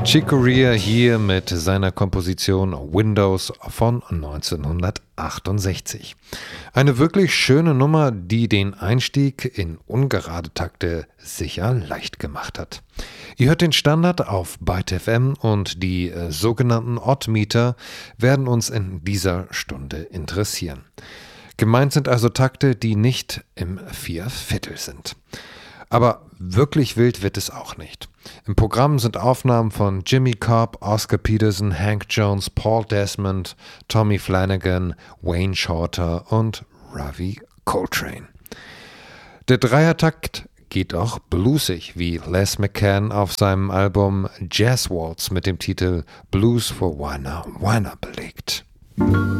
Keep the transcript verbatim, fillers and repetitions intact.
Chick Corea hier mit seiner Komposition Windows von neunzehnhundertachtundsechzig. Eine wirklich schöne Nummer, die den Einstieg in ungerade Takte sicher leicht gemacht hat. Ihr hört den Standard auf Byte F M und die äh, sogenannten Oddmeter werden uns in dieser Stunde interessieren. Gemeint sind also Takte, die nicht im Vierviertel sind. Aber wirklich wild wird es auch nicht. Im Programm sind Aufnahmen von Jimmy Cobb, Oscar Peterson, Hank Jones, Paul Desmond, Tommy Flanagan, Wayne Shorter und Ravi Coltrane. Der Dreiertakt geht auch bluesig, wie Les McCann auf seinem Album Jazz Waltz mit dem Titel Blues for Wina Wina belegt.